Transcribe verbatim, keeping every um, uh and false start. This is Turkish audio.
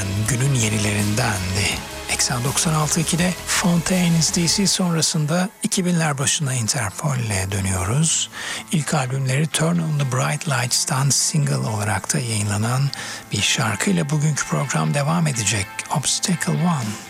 gelen günün yenilerindendi. eksen doksan altı ikide Fontaines D C sonrasında iki binler başına Interpol ile dönüyoruz. İlk albümleri Turn on the Bright Lights'tan single olarak da yayınlanan bir şarkıyla bugünkü program devam edecek. Obstacle One.